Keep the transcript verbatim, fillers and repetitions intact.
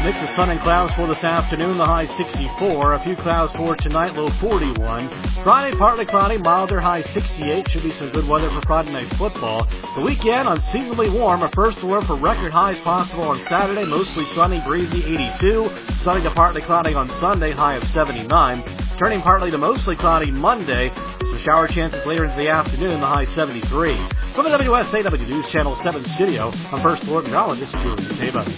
Mix of sun and clouds for this afternoon, the high sixty-four. A few clouds for tonight, low forty-one. Friday, partly cloudy, milder, high sixty-eight. Should be some good weather for Friday Night Football. The weekend, unseasonably warm. A first alert for record highs possible on Saturday. Mostly sunny, breezy, eighty-two. Sunny to partly cloudy on Sunday, high of seventy-nine. Turning partly to mostly cloudy Monday. Some shower chances later into the afternoon, the high seventy-three. From the W S A W News Channel seven studio, I'm First Alert Meteorologist Julian Taba.